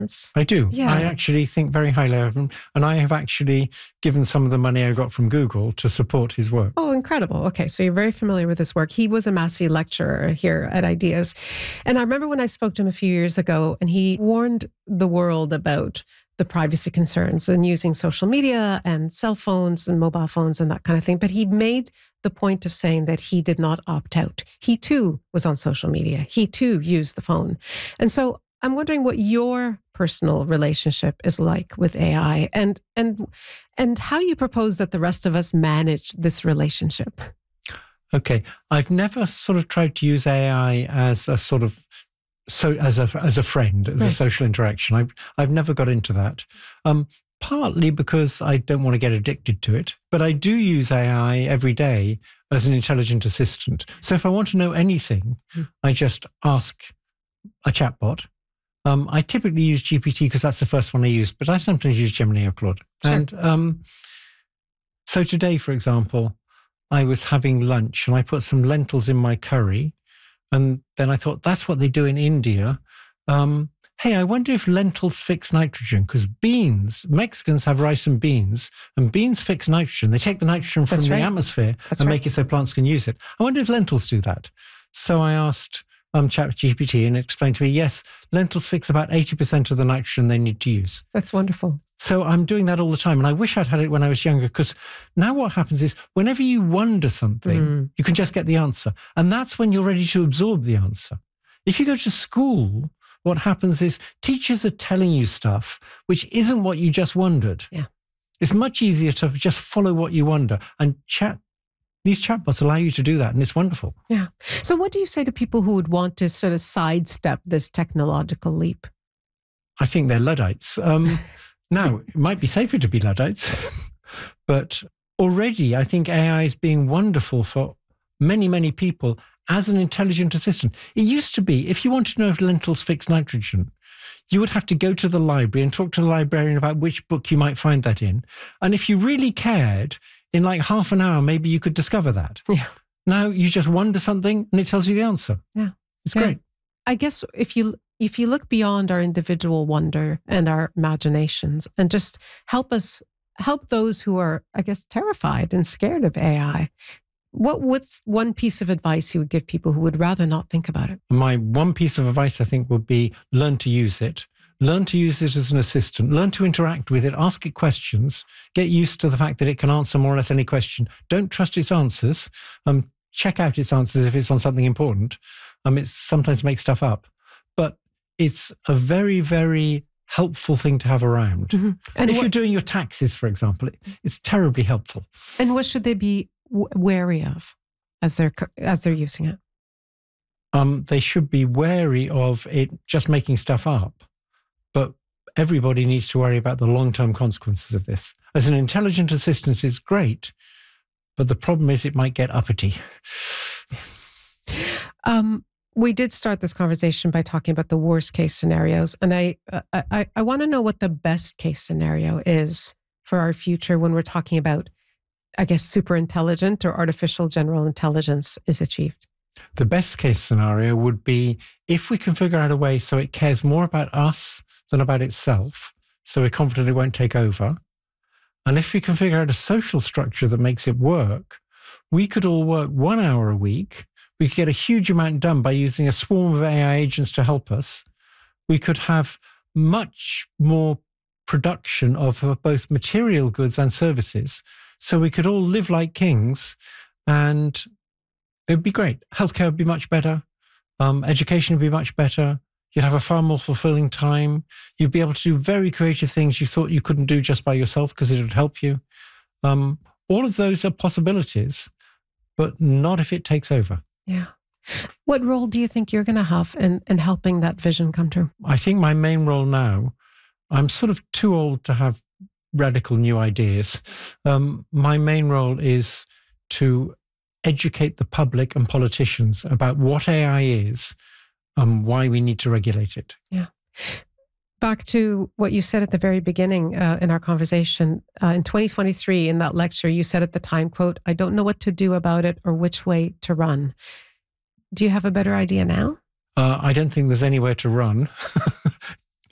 I do. Yeah. I actually think very highly of him. And I have actually given some of the money I got from Google to support his work. Oh, incredible. Okay, so you're very familiar with his work. He was a Massey lecturer here at Ideas. And I remember when I spoke to him a few years ago, and he warned the world about the privacy concerns and using social media and cell phones and mobile phones and that kind of thing. But he made the point of saying that he did not opt out. He too was on social media. He too used the phone. And so I'm wondering what your personal relationship is like with AI and how you propose that the rest of us manage this relationship. Okay. I've never sort of tried to use AI as a sort of as a friend, as a social interaction. I've never got into that. Partly because I don't want to get addicted to it, but I do use AI every day as an intelligent assistant. So if I want to know anything, I just ask a chatbot. I typically use GPT because that's the first one I use, but I sometimes use Gemini or Claude. Sure. And so today, for example, I was having lunch and I put some lentils in my curry. And then I thought, that's what they do in India. Hey, I wonder if lentils fix nitrogen, because Mexicans have rice and beans fix nitrogen. They take the nitrogen from the atmosphere and make it so plants can use it. I wonder if lentils do that. So I asked ChatGPT and it explained to me, yes, lentils fix about 80% of the nitrogen they need to use. That's wonderful. So I'm doing that all the time. And I wish I'd had it when I was younger, because now what happens is whenever you wonder something, you can just get the answer. And that's when you're ready to absorb the answer. If you go to school, what happens is teachers are telling you stuff which isn't what you just wondered. Yeah. It's much easier to just follow what you wonder. And these chatbots allow you to do that, and it's wonderful. Yeah. So what do you say to people who would want to sort of sidestep this technological leap? I think they're Luddites. Now, it might be safer to be Luddites, but already I think AI is being wonderful for many, many people as an intelligent assistant. It used to be, if you wanted to know if lentils fix nitrogen, you would have to go to the library and talk to the librarian about which book you might find that in. And if you really cared, in like half an hour, maybe you could discover that. Yeah. Now you just wonder something and it tells you the answer. Yeah. It's great. I guess if you look beyond our individual wonder and our imaginations and just help those who are, I guess, terrified and scared of AI, what's one piece of advice you would give people who would rather not think about it? My one piece of advice, I think, would be learn to use it. Learn to use it as an assistant. Learn to interact with it. Ask it questions. Get used to the fact that it can answer more or less any question. Don't trust its answers. Check out its answers if it's on something important. It sometimes makes stuff up. But it's a very, very helpful thing to have around. Mm-hmm. And if you're doing your taxes, for example, it's terribly helpful. And what should they be wary of as they're using it? They should be wary of it just making stuff up. But everybody needs to worry about the long-term consequences of this. As an intelligent assistant, it's great, but the problem is it might get uppity. We did start this conversation by talking about the worst case scenarios, and I want to know what the best case scenario is for our future when we're talking about, I guess, super intelligent or artificial general intelligence is achieved. The best case scenario would be if we can figure out a way so it cares more about us than about itself, so we're confident it won't take over. And if we can figure out a social structure that makes it work, we could all work 1 hour a week. We could get a huge amount done by using a swarm of AI agents to help us. We could have much more production of both material goods and services. So we could all live like kings, and it would be great. Healthcare would be much better. Education would be much better. You'd have a far more fulfilling time. You'd be able to do very creative things you thought you couldn't do just by yourself because it would help you. All of those are possibilities, but not if it takes over. Yeah. What role do you think you're going to have in helping that vision come true? I think my main role now, I'm sort of too old to have radical new ideas. My main role is to educate the public and politicians about what AI is and why we need to regulate it. Yeah. Back to what you said at the very beginning in our conversation, in 2023, in that lecture, you said at the time, quote, "I don't know what to do about it or which way to run." Do you have a better idea now? I don't think there's anywhere to run.